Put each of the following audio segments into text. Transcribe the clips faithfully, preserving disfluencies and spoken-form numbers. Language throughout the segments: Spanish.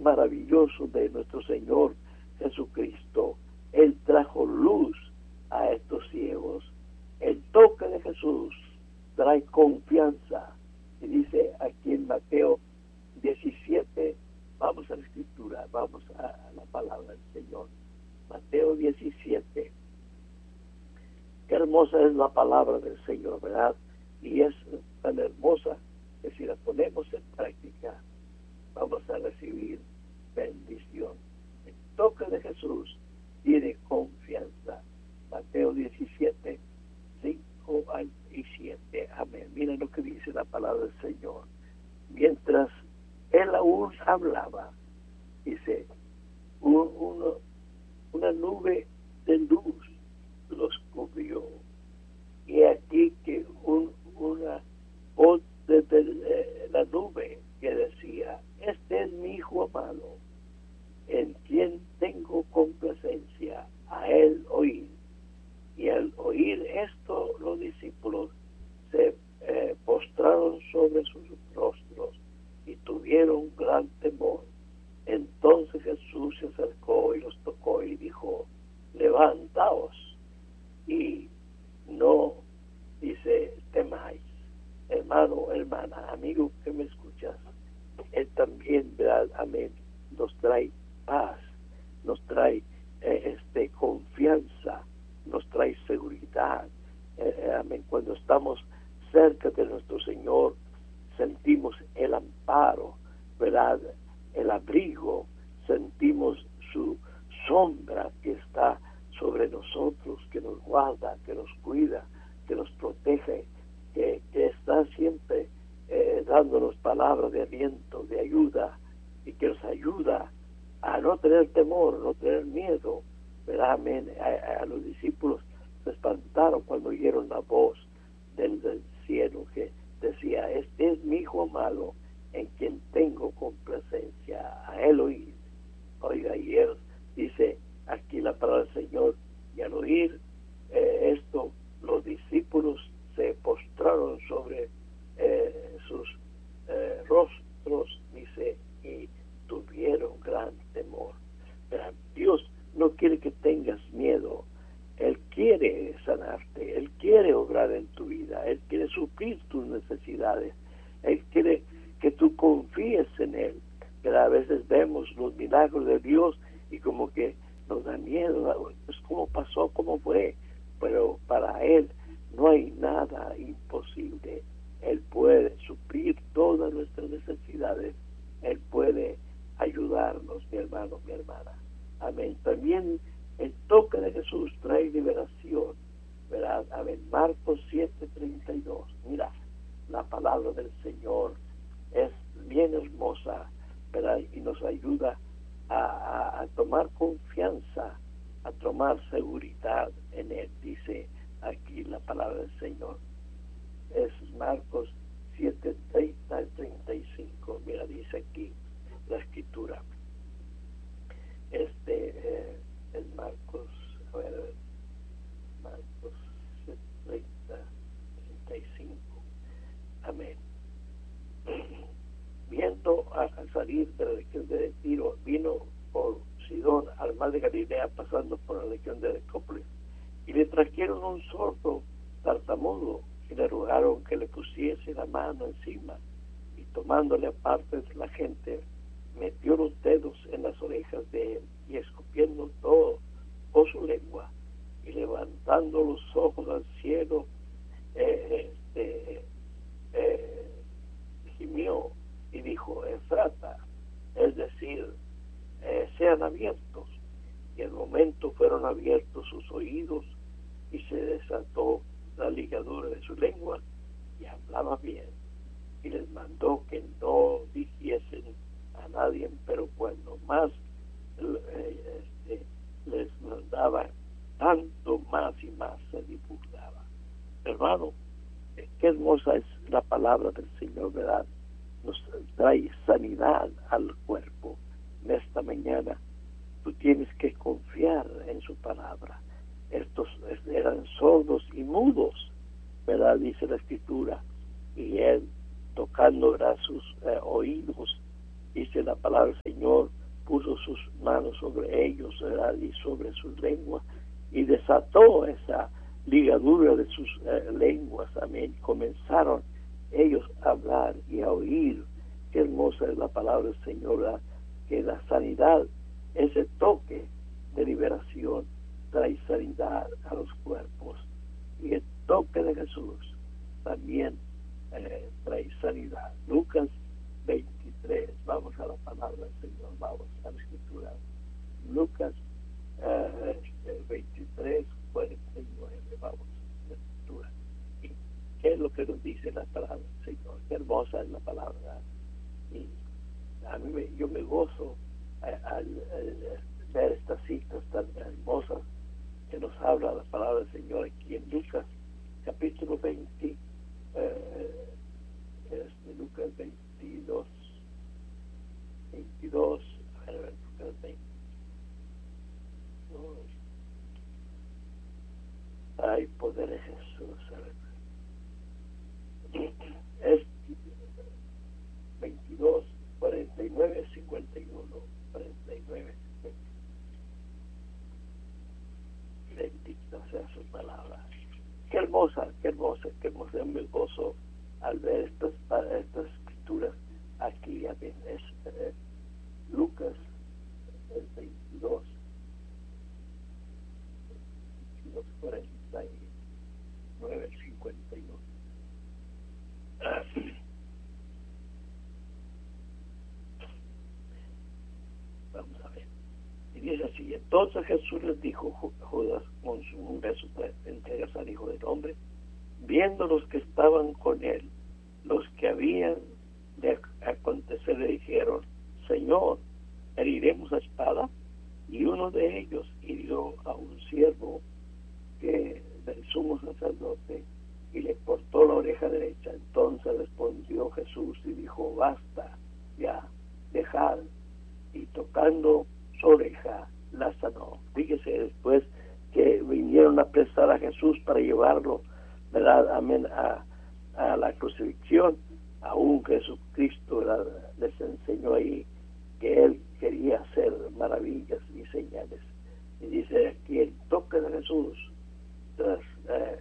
maravilloso de nuestro Señor Jesucristo. Él trajo luz a estos ciegos. El toque de Jesús trae confianza. Y dice aquí en Mateo diecisiete, vamos a la escritura, vamos a la palabra del Señor. Mateo diecisiete. Qué hermosa es la palabra del Señor, ¿verdad? Y es tan hermosa que si la ponemos en práctica, vamos a recibir bendición. El toque de Jesús tiene confianza. Mateo diecisiete, cinco y siete. Amén. Miren lo que dice la palabra del Señor. Mientras él aún hablaba, dice, un, uno, una nube de luz los cubrió. Y aquí que un, una voz desde la nube que decía, este es mi hijo amado, en quien tengo complacencia, a él oír. Y al oír esto, los discípulos se eh, postraron sobre sus rostros y tuvieron gran temor. Entonces Jesús se acercó y los tocó y dijo, levantaos y no, dice, temáis. Hermano, hermana, amigo que me escuchas, Él también, ¿verdad? Amén, nos trae paz, nos trae eh, este confianza, nos trae seguridad. Eh, amén. Cuando estamos cerca de nuestro Señor, sentimos el amparo, ¿verdad? El abrigo, sentimos su sombra que está sobre nosotros, que nos guarda, que nos cuida, que nos protege, que, que está siempre eh, dándonos palabras de aliento, de ayuda, y que nos ayuda a no tener temor, no tener miedo, ¿verdad? Amén. A, a los discípulos se espantaron cuando oyeron la voz del, del cielo que decía, este es mi hijo amado, en quien tengo complacencia, a él oír. Oiga, y él dice aquí la palabra del Señor, y al oír eh, esto, los discípulos se postraron sobre eh, sus eh, rostros, dice, y tuvieron gran temor. Pero Dios no quiere que tengas miedo. Él quiere sanarte, Él quiere obrar en tu vida, Él quiere suplir tus necesidades, Él quiere que tú confíes en Él. Pero a veces vemos los milagros de Dios y como que nos da miedo, pues cómo pasó, cómo fue, pero para Él no hay nada imposible. Él puede suplir todas nuestras necesidades, Él puede ayudarnos, mi hermano, mi hermana. Amén. También el toque de Jesús trae liberación, ¿verdad? Amén. Marcos siete, treinta y dos. Mira, la palabra del Señor es bien hermosa, ¿verdad? Y nos ayuda a, a, a tomar confianza, a tomar seguridad en Él. Dice aquí la palabra del Señor. Es Marcos siete, treinta y treinta y cinco. Mira, dice aquí la escritura. Este eh, es Marcos, a ver, a ver, Marcos siete, treinta, treinta y cinco. Amén. Viendo al salir de la región de Tiro, vino por Sidón al mar de Galilea, pasando por la región de Decópolis, y le trajeron un sordo tartamudo y le rogaron que le pusiese la mano encima, y tomándole aparte de la gente, metió los dedos en las orejas de él, y escupiendo todo por su lengua, y levantando los ojos al cielo, eh, este, eh, gimió y dijo, Efrata, es decir, eh, sean abiertos. Y al momento fueron abiertos sus oídos y se desató la ligadura de su lengua y hablaba bien. Y les mandó que no dijesen a nadie, pero cuando más eh, este, les mandaba, tanto más y más se divulgaba. Hermano, qué hermosa es la palabra del Señor, ¿verdad? Nos trae sanidad al cuerpo. En esta mañana tú tienes que confiar en su palabra. Estos eran sordos y mudos, ¿verdad? Dice la escritura. Y él, tocando, ¿verdad?, sus eh, oídos, Dice la palabra del Señor, puso sus manos sobre ellos, ¿verdad? Y sobre sus lenguas, y desató esa ligadura de sus eh, lenguas. Amén. Comenzaron ellos a hablar y a oír. Qué hermosa es la palabra del Señor, ¿verdad? Que la sanidad, ese toque de liberación, trae sanidad a los cuerpos, y el toque de Jesús también eh, trae sanidad. Lucas veintitrés, vamos a la palabra del Señor, vamos a la escritura. Lucas eh, veintitrés, cuarenta y nueve, vamos a la escritura. ¿Y qué es lo que nos dice la palabra del Señor? Qué hermosa es la palabra. Y a mí me, yo me gozo al, al, al ver estas citas tan hermosas que nos habla la palabra del Señor aquí en Lucas capítulo veinte, eh, este, Lucas veintidós, veintidós, a ver, a ver, Lucas veintidós. Ay, poder de Jesús, a ver. Es veintidós, cuarenta y nueve, cincuenta y uno, cuarenta y nueve, cincuenta. Bendito sea su palabra. Qué hermosa, qué hermosa, qué hermosa. Me gozo al ver estas, estas escrituras aquí. Amén. Es eh, Lucas el veintidós, veintidós, cuarenta y nueve, cincuenta y uno. Ah, vamos a ver. Y dice así: entonces Jesús les dijo, Judas, con un beso te entregas al Hijo del Hombre. Viendo los que estaban con él, los que habían de acontecer, le dijeron: Señor, ¿heriremos a espada? Y uno de ellos hirió a un siervo que del sumo sacerdote y le cortó la oreja derecha. Entonces respondió Jesús y dijo: basta ya, dejad. Y tocando su oreja la sanó. Fíjese, después que vinieron a apresar a Jesús para llevarlo, ¿verdad? Amén, a, a la crucifixión, aún Jesucristo, ¿verdad?, les enseñó ahí que él quería hacer maravillas y señales. Y dice aquí: el toque de Jesús tras, eh,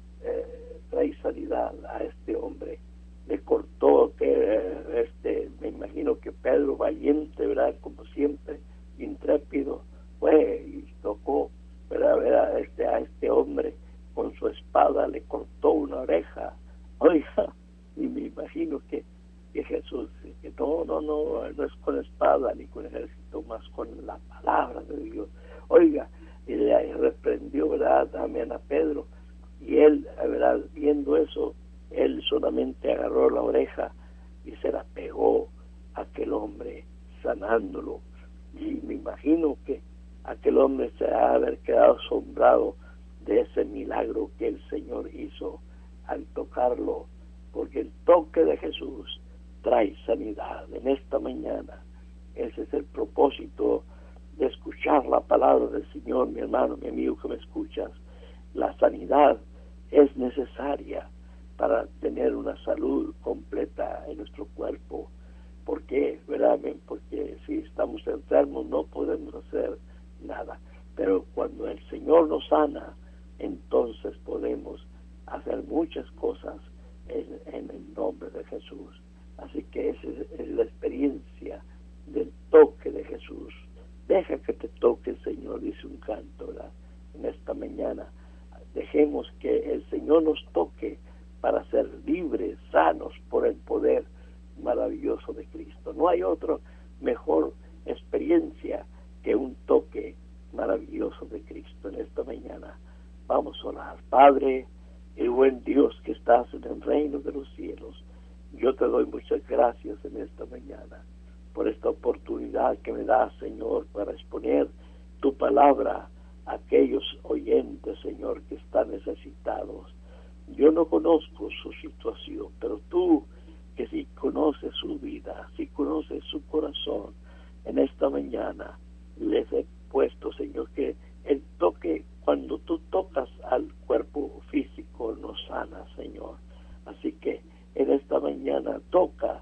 eh, trae sanidad a este hombre. Le cortó, que eh, este, me imagino que Pedro, valiente, ¿verdad?, como siempre, intrépido, fue y tocó, ¿verdad?, ¿verdad? Este, a este hombre con su espada, le cortó una oreja. Oiga, y me imagino que, que Jesús, que no, no, no, no es con espada ni con ejército, más con la palabra de Dios. Oiga, y le reprendió, ¿verdad?, también a Pedro, y él, ¿verdad?, viendo eso, él solamente agarró la oreja y se la pegó a aquel hombre, sanándolo. Y me imagino que aquel hombre se ha de haber quedado asombrado de ese milagro que el Señor hizo al tocarlo, porque el toque de Jesús trae sanidad. En esta mañana, ese es el propósito de escuchar la palabra del Señor, mi hermano, mi amigo que me escuchas. La sanidad es necesaria para tener una salud completa en nuestro cuerpo. ¿Por qué? ¿Verdad? Porque si estamos enfermos no podemos hacer nada. Pero cuando el Señor nos sana, entonces podemos hacer muchas cosas en, en el nombre de Jesús. Así que esa es la experiencia del toque de Jesús. Deja que te toque el Señor, dice un canto, ¿verdad?, en esta mañana. Dejemos que el Señor nos toque para ser libres, sanos por el poder maravilloso de Cristo. No hay otra mejor experiencia que un toque maravilloso de Cristo. En esta mañana vamos a orar. Padre, el buen Dios que estás en el reino de los cielos, yo te doy muchas gracias en esta mañana por esta oportunidad que me das, Señor, para exponer tu palabra a aquellos oyentes, Señor, que están necesitados. Yo no conozco su situación, pero tú, que sí conoces su vida, sí conoces su corazón, en esta mañana les he puesto, Señor, que el toque, cuando tú tocas al cuerpo físico, nos sana, Señor. Así que en esta mañana toca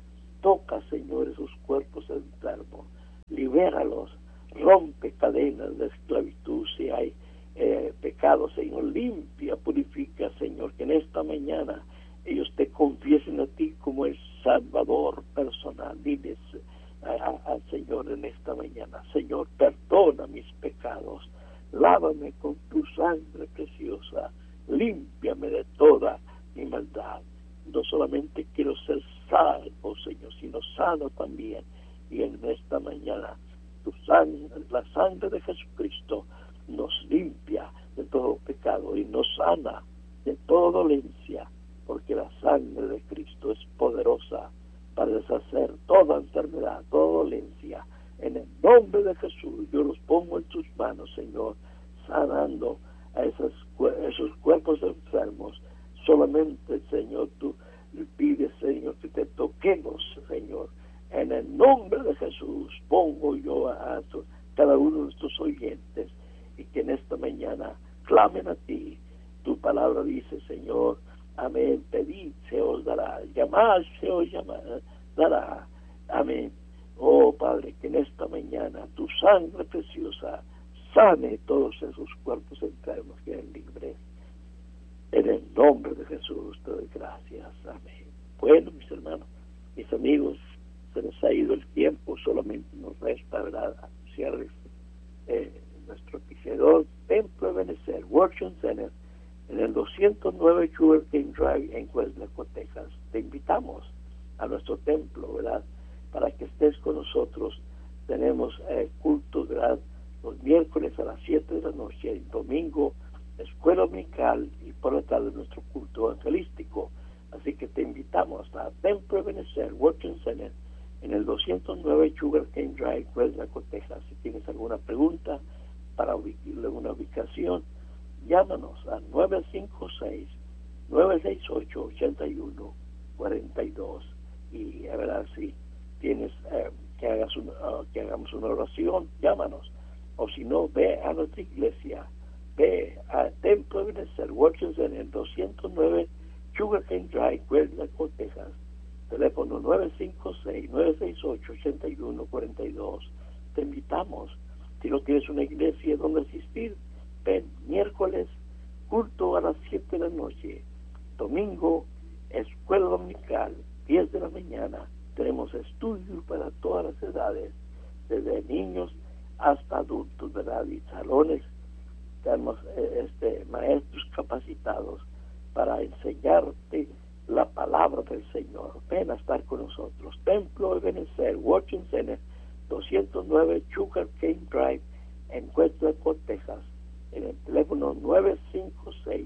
Toca, Señor, esos cuerpos enfermos, libéralos, rompe cadenas de esclavitud si hay eh, pecado, Señor, limpia, purifica, Señor, que en esta mañana ellos te confiesen a ti como el Salvador personal. Diles al Señor en esta mañana: Señor, perdona mis pecados, lávame con tu sangre preciosa, límpiame de toda mi maldad. No solamente quiero ser salvo, Señor, sino sano también. Y en esta mañana tu sangre, la sangre de Jesucristo, nos limpia de todo pecado y nos sana de toda dolencia, porque la sangre de Cristo es poderosa para deshacer toda enfermedad, toda dolencia. En el nombre de Jesús, yo los pongo en tus manos, Señor, sanando a esos, esos cuerpos enfermos. Solamente, Señor, tú pides, Señor, que te toquemos, Señor. En el nombre de Jesús pongo yo a, a tu, cada uno de nuestros oyentes, y que en esta mañana clamen a ti. Tu palabra dice, Señor, amén, pedid, se os dará, llamad, se os llamará, dará, amén. Oh Padre, que en esta mañana tu sangre preciosa sane todos esos cuerpos enfermos que queden libres. En el nombre de Jesús te doy gracias, amén. Bueno, mis hermanos, mis amigos, se nos ha ido el tiempo, solamente nos resta, ¿verdad?, anunciarles eh, nuestro oficiador, Templo de Benecer, Worship Center, en el doscientos nueve Sugarcane Drive en Westlaco, Texas. Te invitamos a nuestro templo, ¿verdad?, para que estés con nosotros. Tenemos eh, cultos, ¿verdad?, los miércoles a las siete de la noche, el domingo escuela dominical, y por la tarde nuestro culto evangelístico. Así que te invitamos a Templo de Benecer, Worship Center, en el doscientos nueve Sugarcane Drive, Westlaco, Texas. Si tienes alguna pregunta para una ubicación, llámanos a nueve cinco seis, nueve seis ocho, ocho uno cuatro dos, y a ver si tienes eh, que, hagas una, uh, que hagamos una oración, llámanos. O si no, ve a nuestra iglesia, ve a Templo de Benecer, Worship en el doscientos nueve Sugarcane Drive, Westlaco, Texas. Teléfono nueve cinco seis, nueve seis ocho, ocho uno cuatro dos. Te invitamos. Si no tienes una iglesia donde asistir, ven miércoles, culto a las siete de la noche. Domingo, escuela dominical, diez de la mañana. Tenemos estudios para todas las edades, desde niños hasta adultos, ¿verdad? Y salones. Tenemos eh, este, maestros capacitados para enseñarte la palabra del Señor. Ven a estar con nosotros. Templo de Benecer, Worship Center, doscientos nueve Sugarcane Drive en Westlaco, Texas, en el teléfono nueve cinco seis,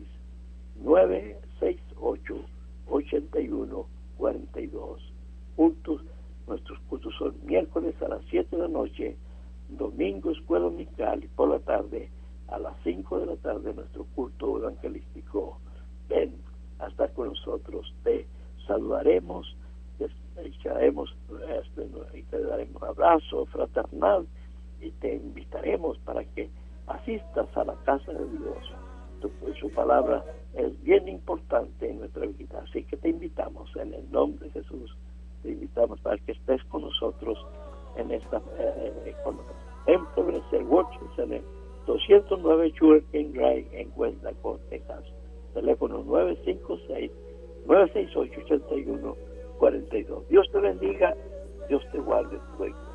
nueve seis ocho, ocho uno cuatro dos. Cultos, nuestros cultos son miércoles a las siete de la noche, domingo escuela dominical, y por la tarde a las cinco de la tarde nuestro culto evangelístico. Ven a estar con nosotros. Te saludaremos, te echaremos este, y te daremos un abrazo fraternal, y te invitaremos para que asistas a la casa de Dios. Tu, su palabra es bien importante en nuestra vida, así que te invitamos en el nombre de Jesús. Te invitamos para que estés con nosotros en esta eh, con Templo de Benecer, Worship en el doscientos nueve Sugarcane Drive en Westlaco, Texas. Teléfono nueve cinco seis, nueve seis ocho, ocho uno cuatro dos. Dios te bendiga, Dios te guarde.